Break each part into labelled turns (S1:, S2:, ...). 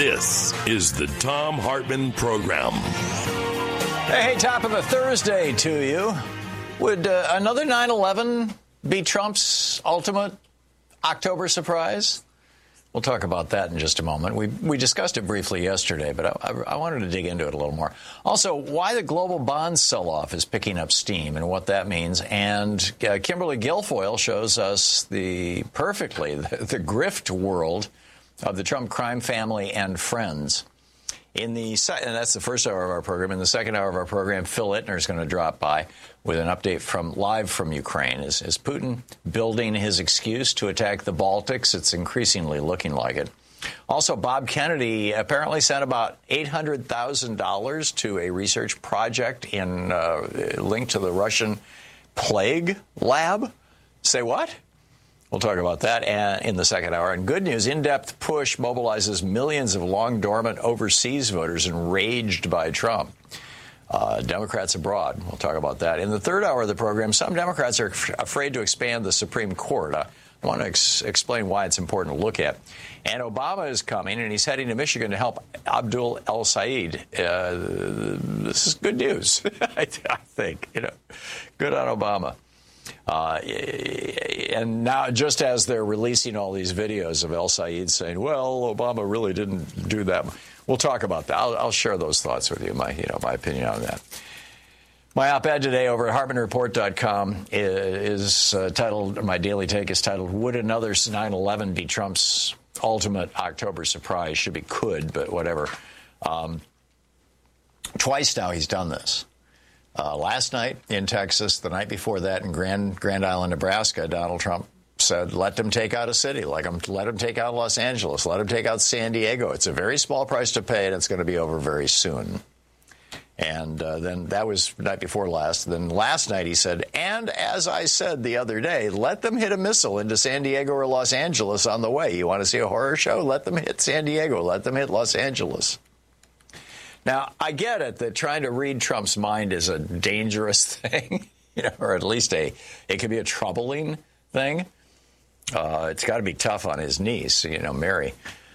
S1: This is the Thom Hartmann Program.
S2: Hey, top of a Thursday to you. Would another 9/11 be Trump's ultimate October surprise? We'll talk about that in just a moment. We discussed it briefly yesterday, but I wanted to dig into it a little more. Also, why the global bond sell-off is picking up steam and what that means. And Kimberly Guilfoyle shows us the grift world of the Trump crime family and friends. And that's the first hour of our program. In the second hour of our program, Phil Ittner is going to drop by with an update live from Ukraine. Is Putin building his excuse to attack the Baltics? It's increasingly looking like it. Also, Bob Kennedy apparently sent about $800,000 to a research project linked to the Russian plague lab. Say what? We'll talk about that in the second hour. And good news, In-Depth Push mobilizes millions of long-dormant overseas voters enraged by Trump. Democrats abroad. We'll talk about that. In the third hour of the program, some Democrats are afraid to expand the Supreme Court. I want to explain why it's important to look at. And Obama is coming, and he's heading to Michigan to help Abdul El-Sayed. This is good news, I think. Good on Obama. And now, just as they're releasing all these videos of El-Sayed saying, well, Obama really didn't do that, we'll talk about that. I'll share those thoughts with you, my opinion on that. My op-ed today over at HartmannReport.com is titled, my daily take is titled, Would Another 9/11 Be Trump's Ultimate October Surprise? Should be could, but whatever. Twice now he's done this. Last night in Texas, the night before that in Grand Island, Nebraska, Donald Trump said, let them take out a city, let them take out Los Angeles, let them take out San Diego. It's a very small price to pay, and it's going to be over very soon. And then that was the night before last. Then last night he said, and as I said the other day, let them hit a missile into San Diego or Los Angeles on the way. You want to see a horror show? Let them hit San Diego. Let them hit Los Angeles. Now, I get it that trying to read Trump's mind is a dangerous thing, or at least it could be a troubling thing. It's got to be tough on his niece, Mary.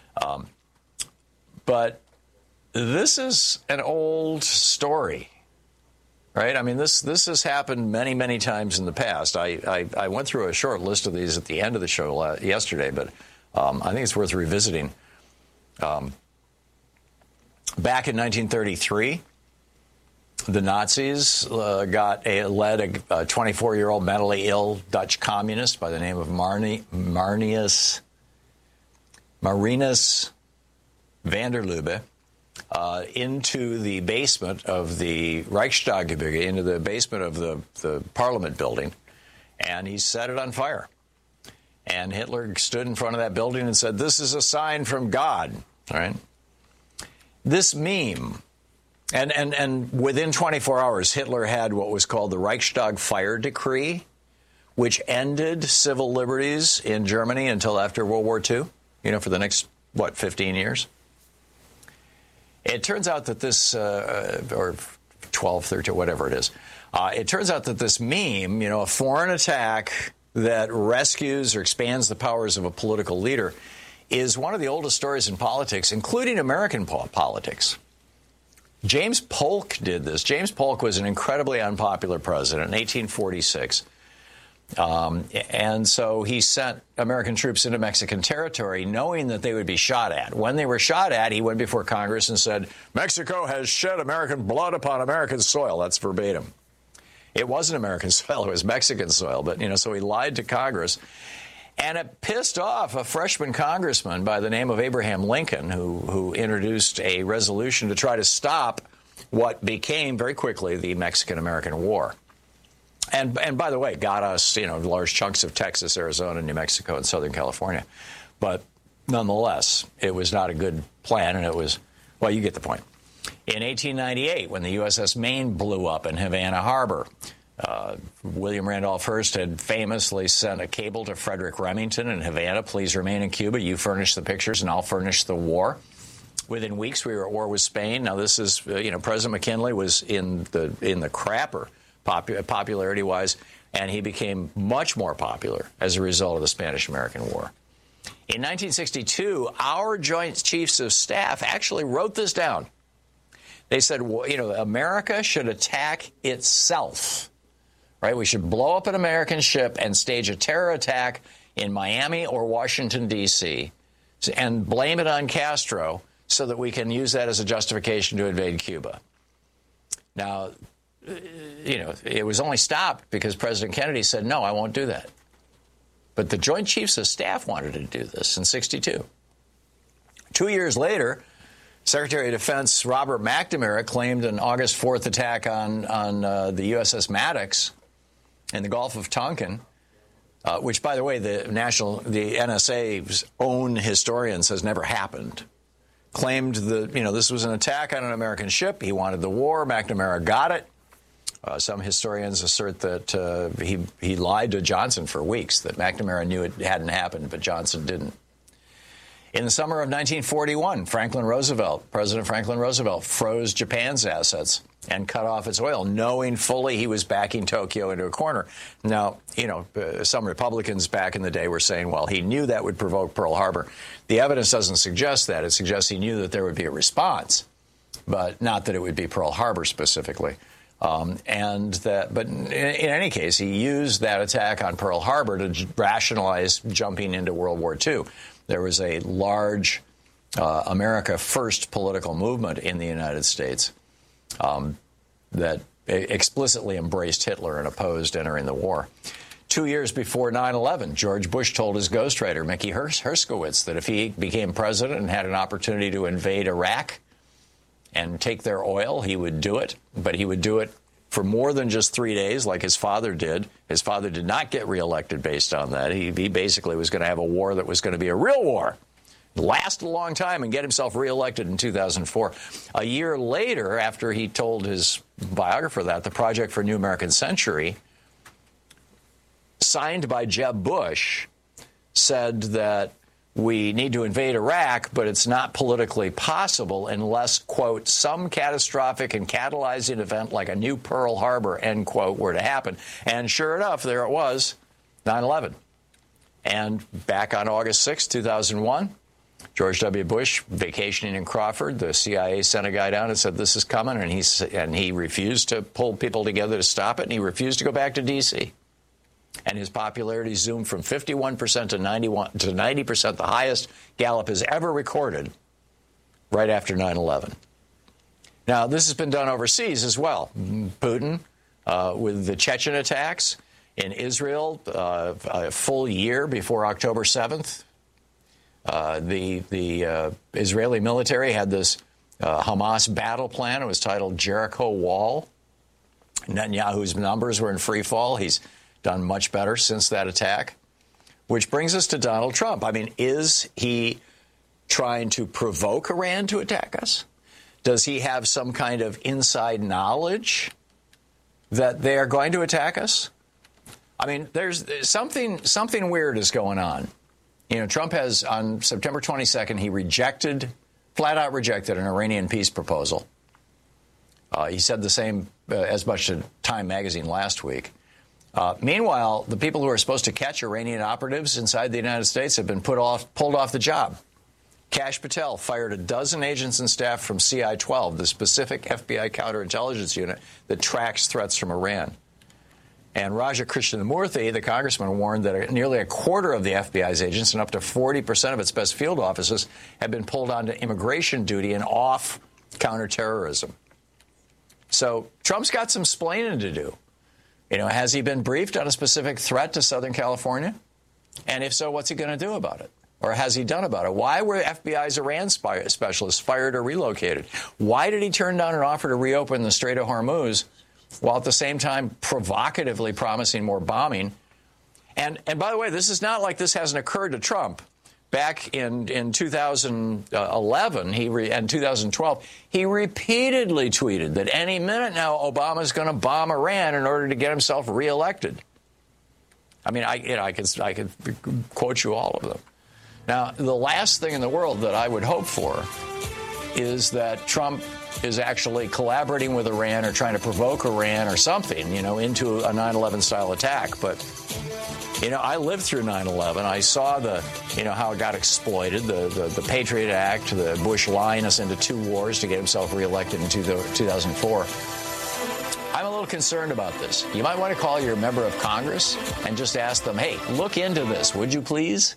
S2: But this is an old story, right? I mean, this has happened many, many times in the past. I went through a short list of these at the end of the show yesterday, but I think it's worth revisiting. Back in 1933, the Nazis led a 24-year-old mentally ill Dutch communist by the name of Marinus van der Lubbe into the basement of the Reichstag, into the basement of the Parliament building, and he set it on fire. And Hitler stood in front of that building and said, "This is a sign from God." All right. This meme, and within 24 hours, Hitler had what was called the Reichstag Fire Decree, which ended civil liberties in Germany until after World War II, for the next, 15 years? It turns out that this, or 12, 13, whatever it is, it turns out that this meme, a foreign attack that rescues or expands the powers of a political leader, is one of the oldest stories in politics, including American politics. James Polk did this. James Polk was an incredibly unpopular president in 1846. And so he sent American troops into Mexican territory knowing that they would be shot at. When they were shot at, he went before Congress and said, Mexico has shed American blood upon American soil. That's verbatim. It wasn't American soil. It was Mexican soil. But, so he lied to Congress. And it pissed off a freshman congressman by the name of Abraham Lincoln, who introduced a resolution to try to stop what became very quickly the Mexican-American War. And by the way, got us, large chunks of Texas, Arizona, New Mexico, and Southern California. But nonetheless, it was not a good plan, and it was, well, you get the point. In 1898, when the USS Maine blew up in Havana Harbor, William Randolph Hearst had famously sent a cable to Frederick Remington in Havana, please remain in Cuba. You furnish the pictures and I'll furnish the war. Within weeks, we were at war with Spain. Now, this is, President McKinley was in the crapper popularity-wise, and he became much more popular as a result of the Spanish-American War. In 1962, our Joint Chiefs of Staff actually wrote this down. They said, well, America should attack itself, right? We should blow up an American ship and stage a terror attack in Miami or Washington, D.C., and blame it on Castro so that we can use that as a justification to invade Cuba. Now, it was only stopped because President Kennedy said, no, I won't do that. But the Joint Chiefs of Staff wanted to do this in 1962. 2 years later, Secretary of Defense Robert McNamara claimed an August 4th attack on the USS Maddox in the Gulf of Tonkin, which, by the way, the NSA's own historian says never happened. Claimed that, this was an attack on an American ship. He wanted the war. McNamara got it. Some historians assert that he lied to Johnson for weeks, that McNamara knew it hadn't happened, but Johnson didn't. In the summer of 1941, President Franklin Roosevelt froze Japan's assets and cut off its oil, knowing fully he was backing Tokyo into a corner. Now, some Republicans back in the day were saying, well, he knew that would provoke Pearl Harbor. The evidence doesn't suggest that. It suggests he knew that there would be a response, but not that it would be Pearl Harbor specifically. But in any case, he used that attack on Pearl Harbor to rationalize jumping into World War II. There was a large America First political movement in the United States that explicitly embraced Hitler and opposed entering the war. 2 years before 9/11, George Bush told his ghostwriter, Mickey Herskowitz, that if he became president and had an opportunity to invade Iraq and take their oil, he would do it. But he would do it for more than just 3 days, like his father did. His father did not get reelected based on that. He basically was going to have a war that was going to be a real war, last a long time, and get himself reelected in 2004. A year later, after he told his biographer that, the Project for a New American Century, signed by Jeb Bush, said that we need to invade Iraq, but it's not politically possible unless, quote, some catastrophic and catalyzing event like a new Pearl Harbor, end quote, were to happen. And sure enough, there it was, 9/11. And back on August 6, 2001, George W. Bush, vacationing in Crawford, the CIA sent a guy down and said, this is coming, and he refused to pull people together to stop it, and he refused to go back to D.C., and his popularity zoomed from 51% to 90%, the highest Gallup has ever recorded, right after 9/11. Now, this has been done overseas as well. Putin, with the Chechen attacks in Israel, a full year before October 7th, the Israeli military had this Hamas battle plan. It was titled Jericho Wall. Netanyahu's numbers were in free fall. He's done much better since that attack, which brings us to Donald Trump. I mean, is he trying to provoke Iran to attack us? Does he have some kind of inside knowledge that they are going to attack us? I mean, there's something weird is going on. Trump has, on September 22nd, he flat out rejected an Iranian peace proposal. He said the same as much to Time magazine last week. Meanwhile, the people who are supposed to catch Iranian operatives inside the United States have been pulled off the job. Kash Patel fired a dozen agents and staff from CI-12, the specific FBI counterintelligence unit that tracks threats from Iran. And Raja Krishnamurthy, the congressman, warned that nearly a quarter of the FBI's agents and up to 40% of its best field offices have been pulled onto immigration duty and off counterterrorism. So Trump's got some splaining to do. Has he been briefed on a specific threat to Southern California? And if so, what's he going to do about it? Or has he done about it? Why were FBI's Iran specialists fired or relocated? Why did he turn down an offer to reopen the Strait of Hormuz while at the same time provocatively promising more bombing? And by the way, this is not like this hasn't occurred to Trump. Back in 2011 and 2012, he repeatedly tweeted that any minute now Obama's going to bomb Iran in order to get himself reelected. I mean, I could quote you all of them. Now, the last thing in the world that I would hope for is that Trump is actually collaborating with Iran or trying to provoke Iran or something, into a 9/11 style attack. But I lived through 9/11. I saw how it got exploited, the Patriot Act, the Bush lying us into 2 wars to get himself reelected in 2004. I'm a little concerned about this. You might want to call your member of Congress and just ask them, hey, look into this, would you please?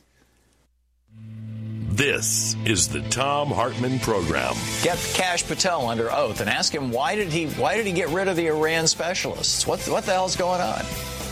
S1: This is the Thom Hartmann Program.
S2: Get Kash Patel under oath and ask him why did he get rid of the Iran specialists? What the hell's going on?